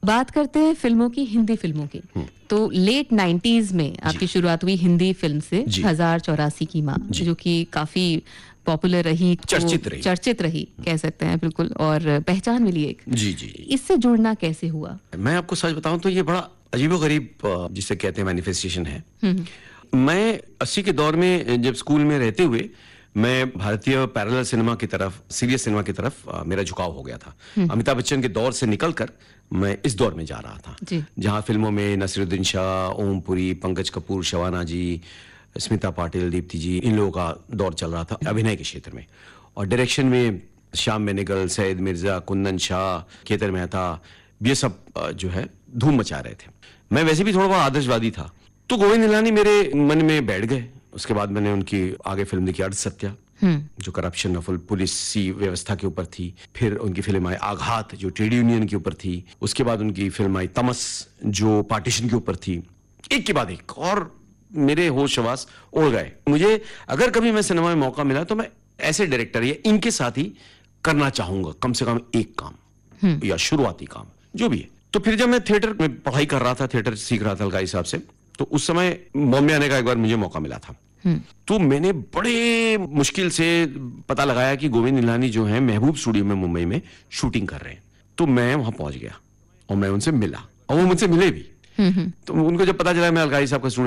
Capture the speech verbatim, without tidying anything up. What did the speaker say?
बात करते हैं फिल्मों की, हिंदी फिल्मों की। तो लेट नाइन्टीज में आपकी शुरुआत हुई हिंदी फिल्म से, हजार चौरासी की माँ, जो कि काफी पॉपुलर रही, चर्चित रही चर्चित रही कह सकते हैं, बिल्कुल, और पहचान मिली एक। जी जी। इससे जुड़ना कैसे हुआ? मैं आपको सच बताऊं तो ये बड़ा अजीबोगरीब, जिसे कहते हैं मैनिफेस्टेशन है। मैं अस्सी के दौर में जब स्कूल में रहते हुए मैं भारतीय पैरेलल सिनेमा की तरफ, सीरियस सिनेमा की तरफ मेरा झुकाव हो गया था। अमिताभ बच्चन के दौर से निकलकर मैं इस दौर में जा रहा था, जहां फिल्मों में नसीरुद्दीन शाह, ओम पुरी, पंकज कपूर, शबाना जी, स्मिता पाटिल, दीप्ति जी, इन लोगों का दौर चल रहा था अभिनय के क्षेत्र में। और डायरेक्शन में श्याम बेनेगल, सैयद मिर्जा, कुंदन शाह, केतन मेहता, ये सब जो है धूम मचा रहे थे। मैं वैसे भी थोड़ा बहुत आदर्शवादी था, तो गोविंद निहलानी मेरे मन में बैठ गए। उसके बाद मैंने उनकी आगे फिल्म देखी अर्ध सत्या, जो करप्शन और पुलिसी व्यवस्था के ऊपर थी। फिर उनकी फिल्म आई आघात, जो ट्रेड यूनियन के ऊपर थी। उसके बाद उनकी फिल्म आई तमस, जो पार्टीशन के ऊपर थी। एक के बाद एक, और मेरे होश हवास उड़ गए। मुझे अगर कभी मैं सिनेमा में मौका मिला तो मैं ऐसे डायरेक्टर या इनके साथ ही करना चाहूंगा, कम से कम एक काम या शुरुआती काम जो भी है। तो फिर जब मैं थिएटर में पढ़ाई कर रहा था, थिएटर सीख रहा था अलगाई साहब से, तो उस समय बॉम्बे आने का एक बार मुझे मौका मिला था। तो मैंने बड़े मुश्किल से पता लगाया कि गोविंद निहलानी जो है महबूब स्टूडियो में मुंबई में शूटिंग कर रहे हैं। तो मैं वहां पहुंच गया और मैं उनसे मिला, और वो मुझसे मिले भी। तो उनको जब पता चला मैं अलगाई साहब का स्टूडेंट